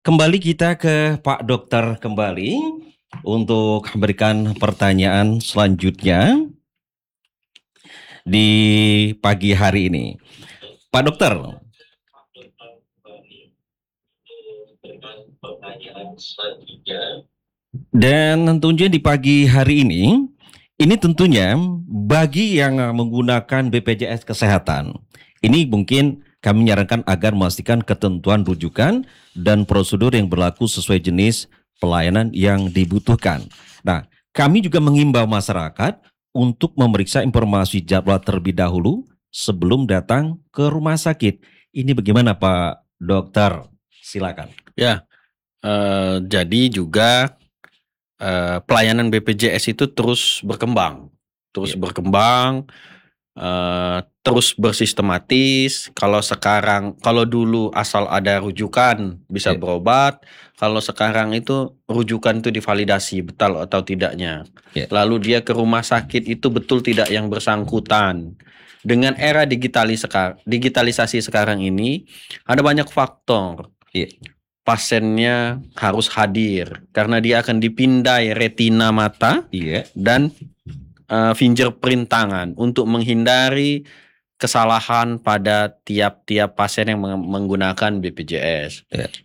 Kembali kita ke Pak Dokter kembali untuk memberikan pertanyaan selanjutnya di pagi hari ini. Pak Dokter, dan tentunya di pagi hari ini tentunya bagi yang menggunakan BPJS Kesehatan, ini mungkin kami menyarankan agar memastikan ketentuan rujukan dan prosedur yang berlaku sesuai jenis pelayanan yang dibutuhkan. Nah, kami juga mengimbau masyarakat untuk memeriksa informasi jadwal terlebih dahulu sebelum datang ke rumah sakit. Ini bagaimana Pak Dokter? Silakan. Ya, jadi juga pelayanan BPJS itu terus berkembang, terus bersistematis. Kalau dulu asal ada rujukan bisa berobat, kalau sekarang itu rujukan itu divalidasi betul atau tidaknya. Lalu dia ke rumah sakit itu betul tidak yang bersangkutan. Dengan era digitalisasi sekarang ini ada banyak faktor. Pasiennya harus hadir karena dia akan dipindai retina mata dan fingerprint tangan untuk menghindari kesalahan pada tiap-tiap pasien yang menggunakan BPJS.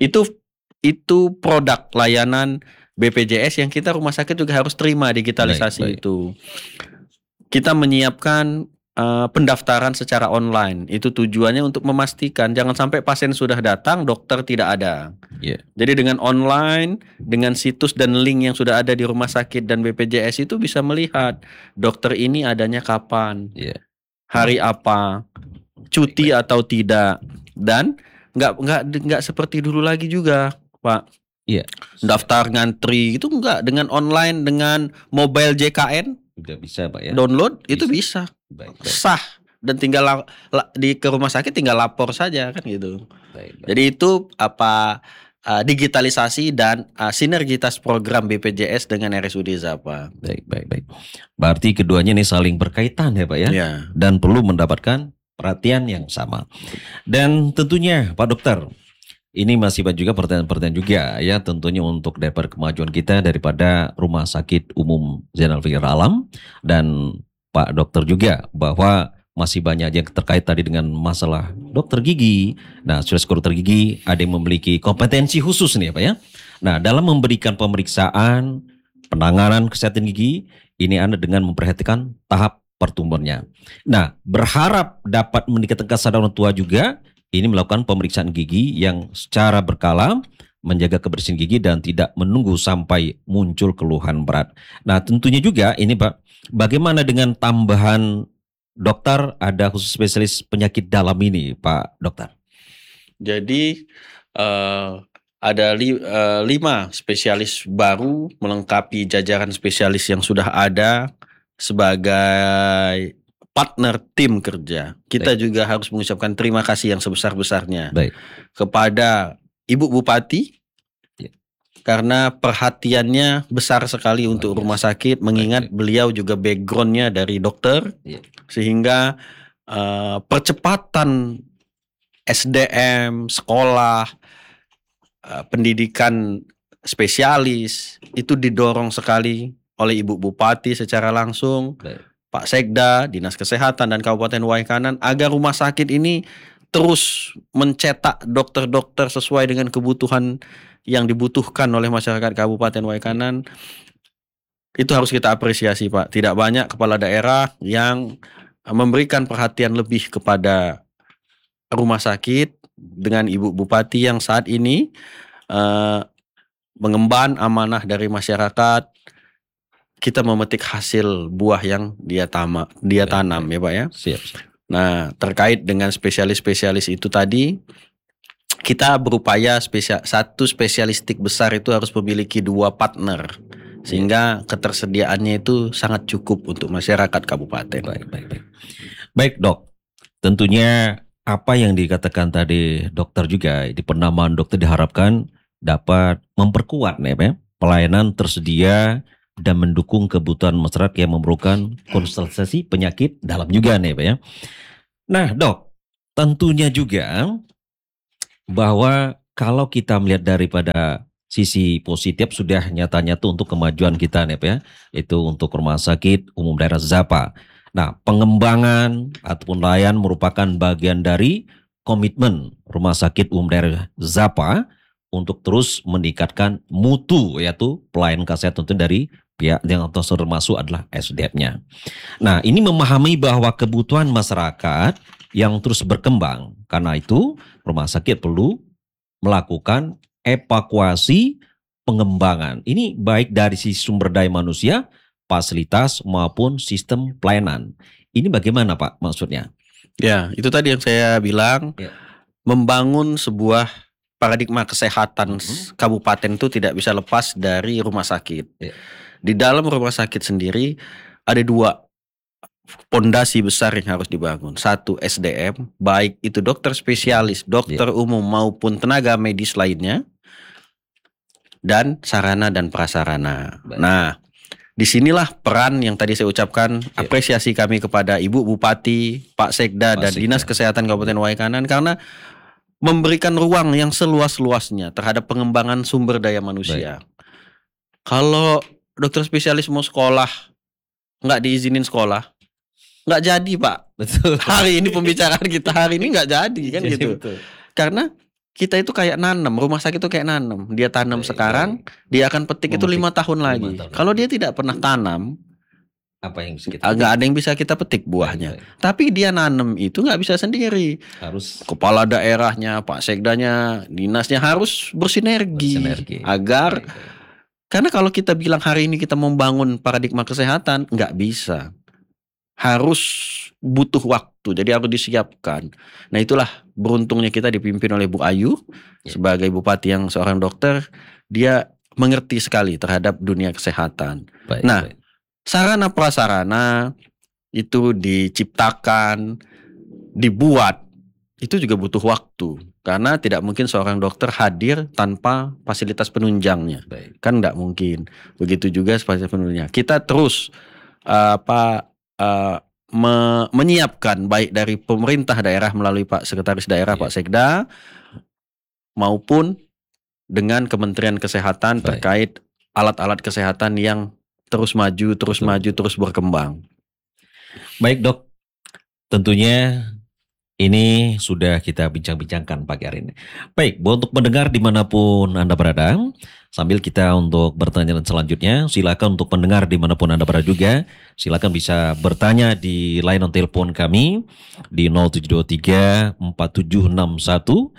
Itu produk layanan BPJS yang kita rumah sakit juga harus terima digitalisasi itu. Kita menyiapkan pendaftaran secara online. Itu tujuannya untuk memastikan jangan sampai pasien sudah datang, dokter tidak ada. Jadi dengan online, dengan situs dan link yang sudah ada di rumah sakit dan BPJS itu bisa melihat dokter ini adanya kapan, hari apa, cuti atau tidak, dan nggak seperti dulu lagi juga, Pak. Daftar ngantri itu enggak, dengan online, dengan mobile JKN udah bisa Pak ya. Download itu bisa. Sah, dan tinggal ke rumah sakit tinggal lapor saja kan gitu. Jadi itu digitalisasi dan sinergitas program BPJS dengan RSUD Zapa. Baik. Berarti keduanya ini saling berkaitan ya Pak ya. Dan perlu mendapatkan perhatian yang sama. Dan tentunya Pak Dokter, ini masih banyak juga pertanyaan-pertanyaan juga ya, tentunya untuk daripada kemajuan kita daripada Rumah Sakit Umum Zainal Fikri Alam dan Pak Dokter juga, bahwa masih banyak yang terkait tadi dengan masalah dokter gigi. Nah, dokter gigi ada yang memiliki kompetensi khusus nih Pak ya. Nah, dalam memberikan pemeriksaan penanganan kesehatan gigi, ini Anda dengan memperhatikan tahap pertumbuhannya. Nah, berharap dapat meningkatkan kesadaran orang tua juga, ini melakukan pemeriksaan gigi yang secara berkala, menjaga kebersihan gigi dan tidak menunggu sampai muncul keluhan berat. Nah, tentunya juga ini Pak, bagaimana dengan tambahan dokter, ada khusus spesialis penyakit dalam ini Pak Dokter? Jadi ada 5 spesialis baru melengkapi jajaran spesialis yang sudah ada sebagai partner tim kerja. Kita juga harus mengucapkan terima kasih yang sebesar-besarnya kepada Ibu Bupati karena perhatiannya besar sekali untuk rumah sakit, mengingat beliau juga backgroundnya dari dokter, sehingga percepatan SDM, sekolah, pendidikan spesialis itu didorong sekali oleh Ibu Bupati secara langsung, Pak Sekda, Dinas Kesehatan dan Kabupaten Waikanan, agar rumah sakit ini terus mencetak dokter-dokter sesuai dengan kebutuhan yang dibutuhkan oleh masyarakat Kabupaten Waikanan. Itu harus kita apresiasi Pak. Tidak banyak kepala daerah yang memberikan perhatian lebih kepada rumah sakit dengan Ibu Bupati yang saat ini mengemban amanah dari masyarakat. Kita memetik hasil buah yang dia tanam ya Pak ya. Siap. Nah, terkait dengan spesialis-spesialis itu tadi, kita berupaya satu spesialistik besar itu harus memiliki 2 partner, sehingga ketersediaannya itu sangat cukup untuk masyarakat kabupaten. Baik Dok, tentunya apa yang dikatakan tadi dokter juga, di penamaan dokter diharapkan dapat memperkuat nih Pak, pelayanan tersedia dan mendukung kebutuhan masyarakat yang memerlukan konsultasi penyakit dalam juga nih Pak ya. Nah Dok, tentunya juga bahwa kalau kita melihat daripada sisi positif sudah nyata-nyata untuk kemajuan kita nih Pak ya, itu untuk Rumah Sakit Umum Daerah Zapa. Nah, pengembangan ataupun layan merupakan bagian dari komitmen Rumah Sakit Umum Daerah Zapa untuk terus meningkatkan mutu yaitu pelayanan kesehatan itu dari pihak yang termasuk adalah SDM-nya. Nah, ini memahami bahwa kebutuhan masyarakat yang terus berkembang. Karena itu, rumah sakit perlu melakukan evakuasi pengembangan. Ini baik dari sisi sumber daya manusia, fasilitas maupun sistem pelayanan. Ini bagaimana Pak maksudnya? Ya, itu tadi yang saya bilang, membangun sebuah paradigma kesehatan kabupaten itu tidak bisa lepas dari rumah sakit. Di dalam rumah sakit sendiri ada 2 pondasi besar yang harus dibangun. 1 SDM, baik itu dokter spesialis, dokter umum maupun tenaga medis lainnya, dan sarana dan prasarana. Nah, disinilah peran yang tadi saya ucapkan, apresiasi kami kepada Ibu Bupati, Pak Sekda, dan Dinas Kesehatan Kabupaten Waikanan karena memberikan ruang yang seluas-luasnya terhadap pengembangan sumber daya manusia. Kalau dokter spesialis mau sekolah, nggak diizinin sekolah, nggak jadi Pak. Betul. Hari ini pembicaraan kita hari ini nggak jadi kan gitu. Betul. Karena kita itu kayak nanam, rumah sakit itu kayak nanam. Dia tanam sekarang, dia akan petik itu 5 tahun lagi. Kalau dia tidak pernah tanam, apa yang nggak ada yang bisa kita petik buahnya. Tapi dia nanam itu nggak bisa sendiri. Harus kepala daerahnya, Pak Sekdanya, dinasnya harus bersinergi. Agar karena kalau kita bilang hari ini kita membangun paradigma kesehatan, nggak bisa. Harus butuh waktu, jadi harus disiapkan. Nah itulah beruntungnya kita dipimpin oleh Bu Ayu sebagai bupati yang seorang dokter. Dia mengerti sekali terhadap dunia kesehatan. Sarana prasarana itu diciptakan, dibuat, itu juga butuh waktu. Karena tidak mungkin seorang dokter hadir tanpa fasilitas penunjangnya. Kan nggak mungkin. Begitu juga fasilitas penunjangnya. Kita terus menyiapkan baik dari pemerintah daerah melalui Pak Sekretaris Daerah, Pak Sekda, maupun dengan Kementerian Kesehatan terkait alat-alat kesehatan yang terus maju, terus berkembang. Baik Dok, tentunya ini sudah kita bincang-bincangkan pagi hari ini. Baik, untuk mendengar dimanapun Anda berada, sambil kita untuk bertanya selanjutnya, silakan untuk pendengar dimanapun Anda berada juga, silakan bisa bertanya di layanan telepon kami di 0723 4761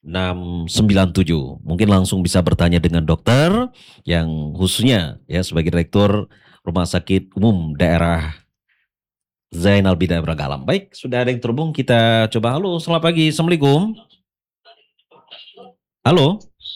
697. Mungkin langsung bisa bertanya dengan dokter yang khususnya ya sebagai Direktur Rumah Sakit Umum Daerah Zainal Bida Bragalam. Baik, sudah ada yang terhubung, kita coba. Halo, selamat pagi, Assalamualaikum. Halo.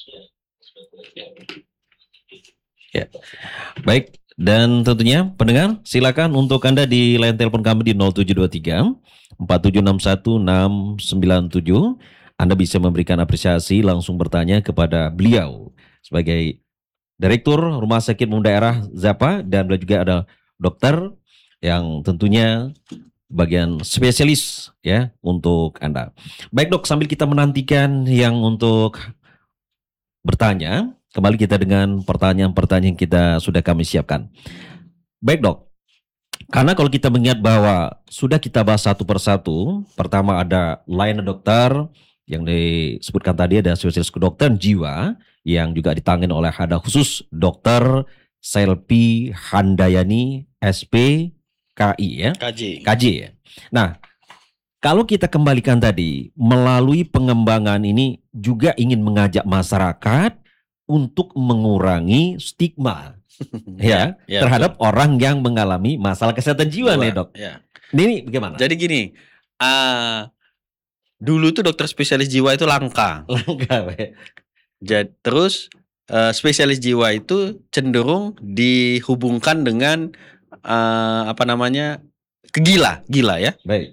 Ya. Baik, dan tentunya pendengar silakan untuk Anda di line telepon kami di 0723 4761 697. Anda bisa memberikan apresiasi, langsung bertanya kepada beliau sebagai Direktur Rumah Sakit Umum Daerah Zapa, dan beliau juga ada dokter yang tentunya bagian spesialis ya untuk Anda. Baik Dok, sambil kita menantikan yang untuk bertanya, kembali kita dengan pertanyaan-pertanyaan yang kita sudah kami siapkan. Baik Dok, karena kalau kita mengingat bahwa sudah kita bahas satu persatu, pertama ada layanan dokter yang disebutkan tadi, ada spesialis kedokteran jiwa yang juga ditangani oleh ada khusus Dokter Selpi Handayani SP KI ya. KJ ya. Nah, kalau kita kembalikan tadi, melalui pengembangan ini juga ingin mengajak masyarakat untuk mengurangi stigma ya terhadap betul. Orang yang mengalami masalah kesehatan jiwa nih Dok. Ya. Ini bagaimana? Jadi gini, dulu tuh dokter spesialis jiwa itu langka. Jadi terus spesialis jiwa itu cenderung dihubungkan dengan gila ya. Baik.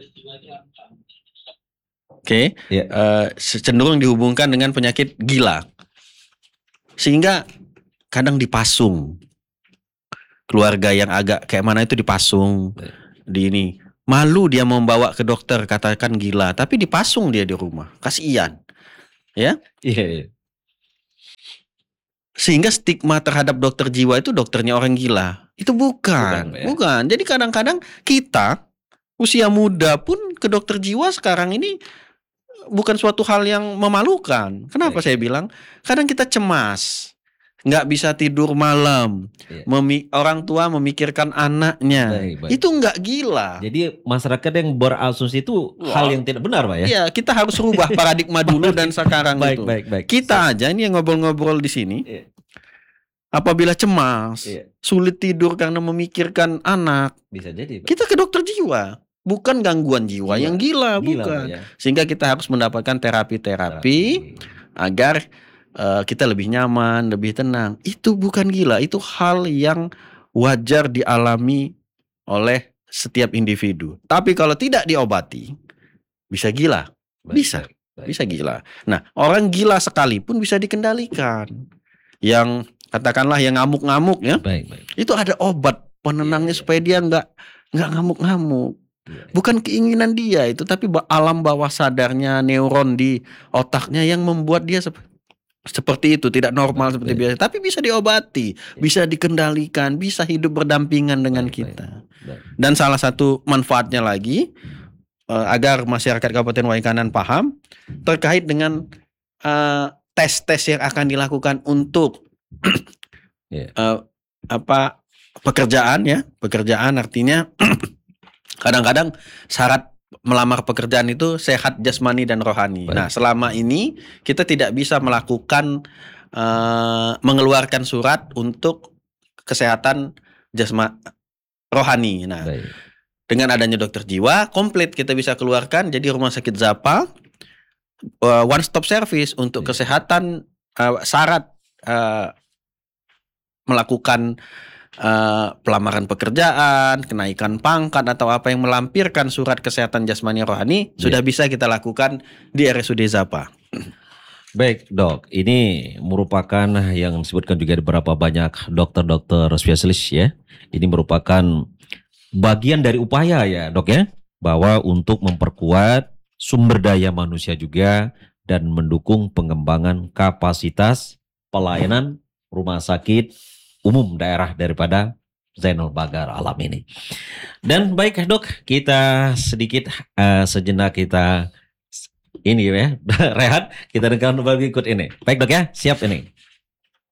Oke. Cenderung dihubungkan dengan penyakit gila. Sehingga kadang dipasung. Keluarga yang agak kayak mana itu dipasung. Di ini. Malu dia membawa ke dokter, katakan gila, tapi dipasung dia di rumah. Kasihan. ya. Iya. Sehingga stigma terhadap dokter jiwa itu dokternya orang gila. Itu bukan. Jadi kadang-kadang kita usia muda pun ke dokter jiwa sekarang ini bukan suatu hal yang memalukan. Kenapa saya bilang? Kadang kita cemas, nggak bisa tidur malam, orang tua memikirkan anaknya. Itu nggak gila. Jadi masyarakat yang berasumsi itu hal yang tidak benar, Pak ya? Iya, kita harus rubah paradigma dulu dan sekarang itu. Baik. Kita aja ini yang ngobrol-ngobrol di sini. Apabila cemas, sulit tidur karena memikirkan anak, bisa jadi, Pak. Kita ke dokter jiwa, bukan gangguan jiwa yang gila bukan. Ya. Sehingga kita harus mendapatkan terapi agar kita lebih nyaman, lebih tenang. Itu bukan gila, itu hal yang wajar dialami oleh setiap individu. Tapi kalau tidak diobati, bisa gila, bisa gila. Nah, orang gila sekalipun bisa dikendalikan. Yang katakanlah yang ngamuk-ngamuk ya, itu ada obat penenangnya supaya dia nggak ngamuk-ngamuk. Bukan keinginan dia itu, tapi alam bawah sadarnya, neuron di otaknya yang membuat dia seperti itu, tidak normal seperti biasa. Tapi bisa diobati, bisa dikendalikan, bisa hidup berdampingan dengan kita. Dan salah satu manfaatnya lagi agar masyarakat Kabupaten Waikanan paham terkait dengan tes-tes yang akan dilakukan untuk pekerjaan artinya kadang-kadang syarat melamar pekerjaan itu sehat jasmani dan rohani. Nah, selama ini kita tidak bisa melakukan mengeluarkan surat untuk kesehatan rohani. Nah, dengan adanya dokter jiwa komplit kita bisa keluarkan. Jadi rumah sakit Zapa one stop service untuk kesehatan syarat melakukan pelamaran pekerjaan, kenaikan pangkat atau apa yang melampirkan surat kesehatan jasmani rohani sudah bisa kita lakukan di RSUD Zapa. Baik dok, ini merupakan yang disebutkan juga beberapa banyak dokter-dokter spesialis ya. Ini merupakan bagian dari upaya ya dok ya, bahwa untuk memperkuat sumber daya manusia juga dan mendukung pengembangan kapasitas pelayanan rumah sakit umum daerah daripada Zainul Bagar Alam ini. Dan baik dok, kita sedikit sejenak kita ini ya rehat, kita dengarkan berikut ini. Baik dok ya, siap ini.